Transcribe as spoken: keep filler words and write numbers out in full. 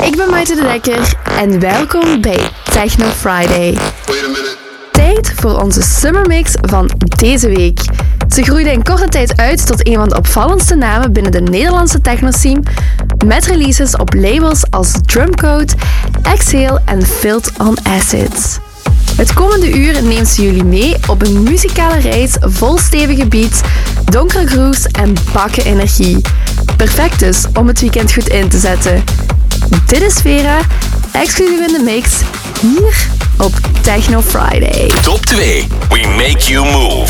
Ik ben Maite de Dekker en welkom bij Techno Friday. Tijd voor onze Summer Mix van deze week. Ze groeide in korte tijd uit tot een van de opvallendste namen binnen de Nederlandse techno-scene, met releases op labels als Drumcode, Exhale en Filled on Acid. Het komende uur neemt ze jullie mee op een muzikale reis vol stevige beats, donkere grooves en bakken energie. Perfect dus om het weekend goed in te zetten. Dit is Vera, exclusief in de mix, hier op Techno Friday. Top twee. We make you move.